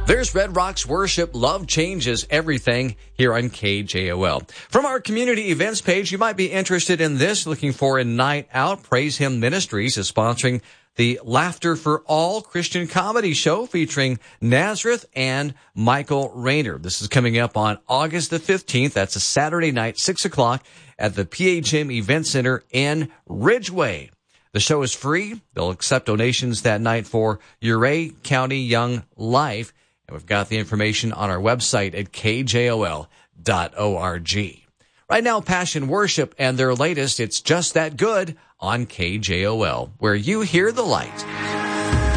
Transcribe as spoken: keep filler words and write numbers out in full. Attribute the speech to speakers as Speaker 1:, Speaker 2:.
Speaker 1: There's Red Rocks Worship. Love changes everything here on K J O L. From our community events page, you might be interested in this. Looking for a night out. Praise Him Ministries is sponsoring the Laughter for All Christian comedy show featuring Nazareth and Michael Rayner. This is coming up on August the fifteenth. That's a Saturday night, six o'clock at the P H M Event Center in Ridgeway. The show is free. They'll accept donations that night for Ouray County Young Life. And we've got the information on our website at K J O L dot org. Right now, Passion Worship and their latest, It's Just That Good, on K J O L, where you hear the light.